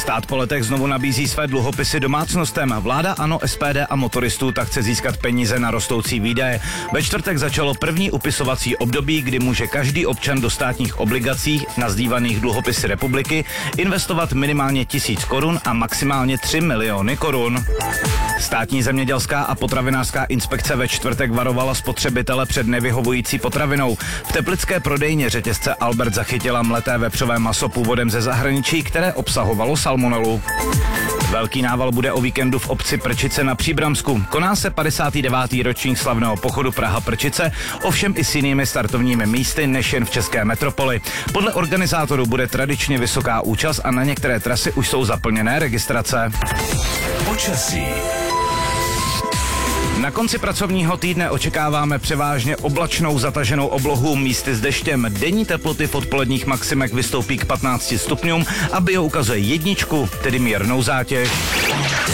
Stát po letech znovu nabízí své dluhopisy domácnostem. Vláda ANO, SPD a motoristů tak chce získat peníze na rostoucí výdaje. Ve čtvrtek začalo první upisovací období, kdy může každý občan do státních obligací nazývaných dluhopisy republiky investovat minimálně 1000 korun a maximálně 3 miliony korun. Státní zemědělská a potravinářská inspekce ve čtvrtek varovala spotřebitele před nevyhovující potravinou. V teplické prodejně řetězce Albert zachytila mleté vepřové maso původem ze zahraničí, které obsahovalo salmonelu. Velký nával bude o víkendu v obci Prčice na Příbramsku. Koná se 59. ročník slavného pochodu Praha-Prčice, ovšem i s jinými startovními místy než jen v české metropoli. Podle organizátorů bude tradičně vysoká účast a na některé trasy už jsou zaplněné registrace. Počasí. Na konci pracovního týdne očekáváme převážně oblačnou zataženou oblohu, místy s deštěm. Denní teploty v odpoledních maximech vystoupí k 15 stupňům a bio ukazuje 1, tedy mírnou zátěž.